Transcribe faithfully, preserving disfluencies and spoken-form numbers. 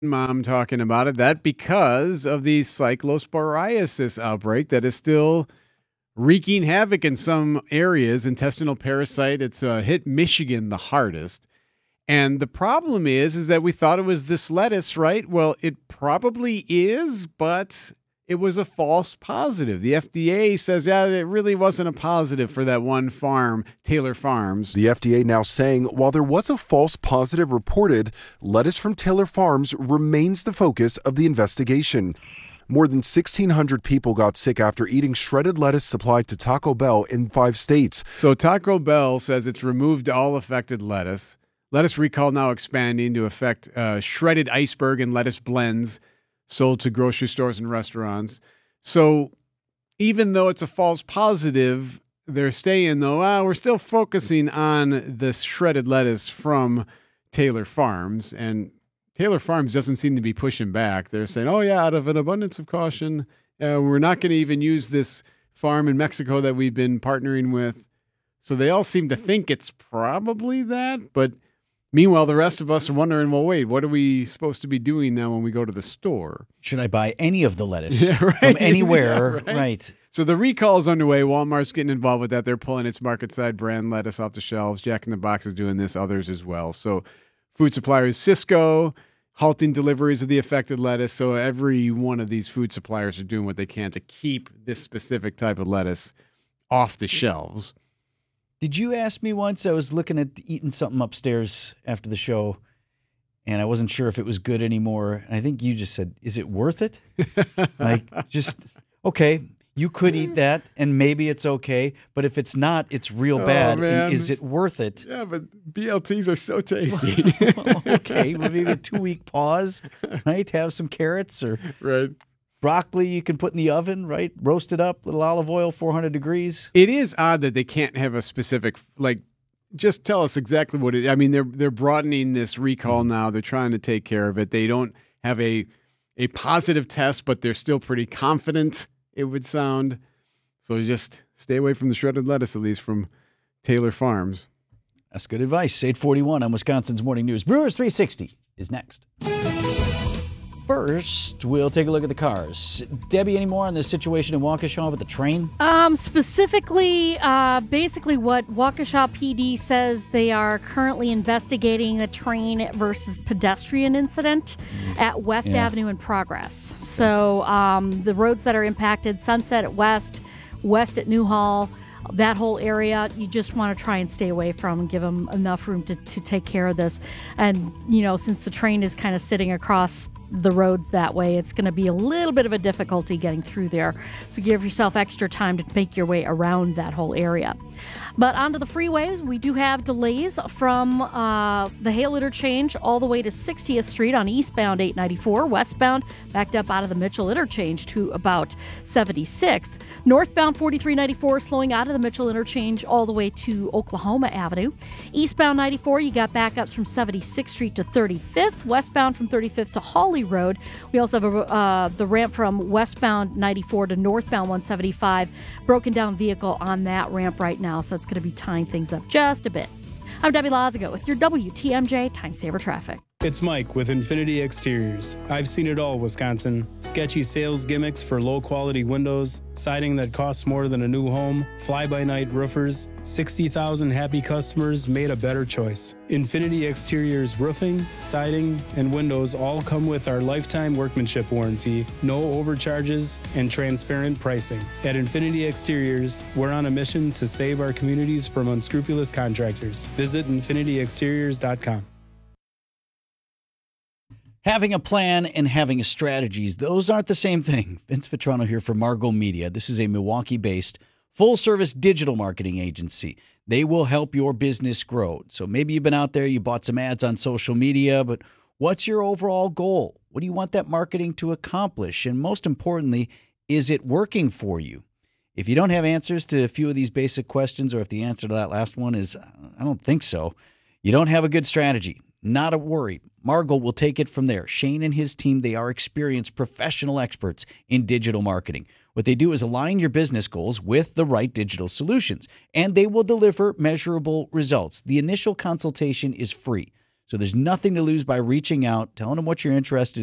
Mom talking about it, that because of the cyclosporiasis outbreak that is still wreaking havoc in some areas, intestinal parasite. It's uh, hit Michigan the hardest. And the problem is, is that we thought it was this lettuce, right? Well, it probably is, but it was a false positive. The F D A says, yeah, it really wasn't a positive for that one farm, Taylor Farms. The F D A now saying while there was a false positive reported, lettuce from Taylor Farms remains the focus of the investigation. More than sixteen hundred people got sick after eating shredded lettuce supplied to Taco Bell in five states. So Taco Bell says it's removed all affected lettuce. Lettuce recall now expanding to affect uh, shredded iceberg and lettuce blends sold to grocery stores and restaurants. So even though it's a false positive, they're saying, though, ah, we're still focusing on this shredded lettuce from Taylor Farms. And Taylor Farms doesn't seem to be pushing back. They're saying, oh, yeah, out of an abundance of caution, uh, we're not going to even use this farm in Mexico that we've been partnering with. So they all seem to think it's probably that. But meanwhile, the rest of us are wondering, well, wait, what are we supposed to be doing now when we go to the store? Should I buy any of the lettuce yeah, right. from anywhere? Yeah, right. right. So the recall is underway. Walmart's getting involved with that. They're pulling its market side brand lettuce off the shelves. Jack in the Box is doing this, others as well. So food suppliers, Sysco, halting deliveries of the affected lettuce. So every one of these food suppliers are doing what they can to keep this specific type of lettuce off the shelves. Did you ask me once? I was looking at eating something upstairs after the show, and I wasn't sure if it was good anymore. And I think you just said, is it worth it? Like, just, okay, you could eat that, and maybe it's okay. But if it's not, it's real Oh, bad. man. Is it worth it? Yeah, but B L Ts are so tasty. Okay, well, maybe a two-week pause, right? Have some carrots or Right. broccoli you can put in the oven, right? Roast it up, little olive oil, four hundred degrees. It is odd that they can't have a specific, like, just tell us exactly what it, I mean, they're they're broadening this recall now. They're trying to take care of it. They don't have a a positive test, but they're still pretty confident, it would sound. So just stay away from the shredded lettuce, at least from Taylor Farms. That's good advice. eight forty-one on Wisconsin's Morning News. Brewers three sixty is next. First, we'll take a look at the cars. Debbie, any more on this situation in Waukesha with the train? Um, specifically, uh, basically what Waukesha P D says, they are currently investigating the train versus pedestrian incident at West Yeah. Avenue in Progress. So um, the roads that are impacted, Sunset at West, West at Newhall, that whole area, you just want to try and stay away from and give them enough room to, to take care of this. And, you know, since the train is kind of sitting across the roads that way, it's going to be a little bit of a difficulty getting through there. So give yourself extra time to make your way around that whole area. But onto the freeways, we do have delays from uh, the Hale Interchange all the way to sixtieth Street on eastbound eight ninety-four, westbound backed up out of the Mitchell Interchange to about seventy-sixth. Northbound forty-three ninety-four slowing out of the Mitchell Interchange all the way to Oklahoma Avenue. Eastbound ninety-four, you got backups from seventy-sixth Street to thirty-fifth, westbound from thirty-fifth to Hawley Road. We also have a, uh, the ramp from westbound ninety-four to northbound one seventy-five. Broken down vehicle on that ramp right now, so it's going to be tying things up just a bit. I'm Debbie Lazago with your W T M J Time Saver Traffic. It's Mike with Infinity Exteriors. I've seen it all, Wisconsin. Sketchy sales gimmicks for low-quality windows, siding that costs more than a new home, fly-by-night roofers. sixty thousand happy customers made a better choice. Infinity Exteriors roofing, siding, and windows all come with our lifetime workmanship warranty, no overcharges, and transparent pricing. At Infinity Exteriors, we're on a mission to save our communities from unscrupulous contractors. Visit infinity exteriors dot com. Having a plan and having a strategies, those aren't the same thing. Vince Vitrano here for Margot Media. This is a Milwaukee-based full-service digital marketing agency. They will help your business grow. So maybe you've been out there, you bought some ads on social media, but what's your overall goal? What do you want that marketing to accomplish? And most importantly, is it working for you? If you don't have answers to a few of these basic questions, or if the answer to that last one is, I don't think so, you don't have a good strategy. Not a worry. Margot will take it from there. Shane and his team, they are experienced professional experts in digital marketing. What they do is align your business goals with the right digital solutions, and they will deliver measurable results. The initial consultation is free. So there's nothing to lose by reaching out, telling them what you're interested